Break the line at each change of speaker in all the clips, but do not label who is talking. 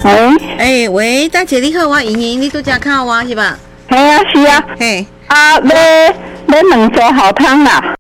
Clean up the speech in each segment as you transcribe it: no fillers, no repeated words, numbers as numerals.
喂，大姐你好，我莹莹，你拄则靠我是吧？
系啊，是啊。
嘿，
要两桌好汤啦。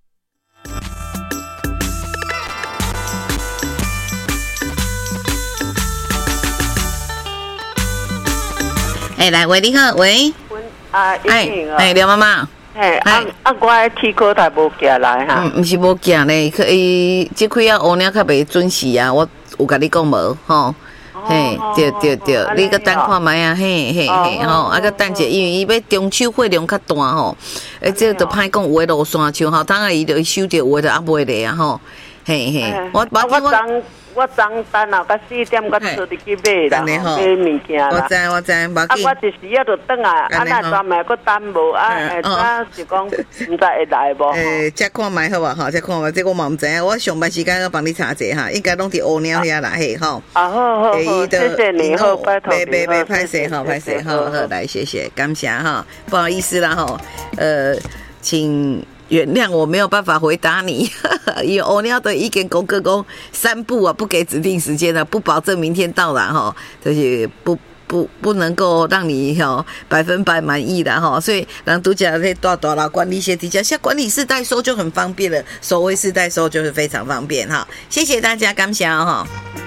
来，喂，你好，喂。莹莹廖妈妈。
我去考台无寄来哈。
毋是无寄咧，即开啊乌鸟较袂准时啊，我有甲你讲无吼。嘿，对，你个等看卖啊，嘿，吼，啊个等者，因为伊要中秋货量较大吼，这都歹讲，有诶落山像好汤啊，伊就收着，有诶就还袂咧啊吼，嘿，
我昨等啊，到4点我出入去买啦，买物件啦。
我知，无紧。
我一时啊就转啊，那专门搁等无是讲毋知会来无？
再看卖好啊，吼，再看卖，这我嘛毋知影。我上班时间我帮你查者哈，应该拢伫乌鸟遐啦，嘿吼。
好，谢谢你，好，拜托。
别歹势，好，来，谢谢，感谢哈，不好意思啦吼，请原谅我没有办法回答你，因为乌鸟的意见讲个讲3步啊，不给指定时间啊，不保证明天到啦哈，就是不能够让你100%满意的哈，所以人都讲在大啦管理些底下，像管理室代收就很方便了，守卫室代收就是非常方便哈，谢谢大家，感谢哈。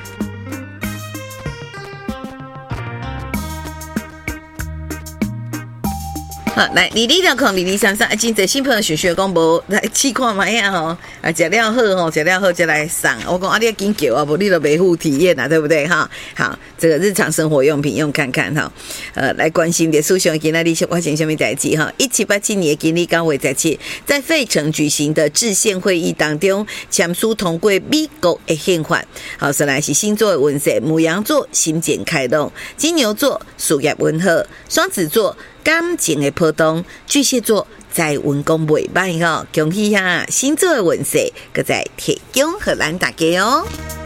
好，来22062233，真侪新朋友学讲无来试看卖啊吼，食了好再来送。我讲你要紧叫啊，无你就袂赴体验啊，对不对哈？好，这个日常生活用品用看看哈。来关心的，苏雄今仔日发生什么代志哈？1787年今日9月17日，在费城举行的制宪会议当中，签署通过美国的宪法。好，再来是星座的运势，牡羊座心简开朗，金牛座事业温和，双子座感情的波动，巨蟹座财运讲袂歹吼，恭喜哈！星座的运势，搁再提供给咱大家哦。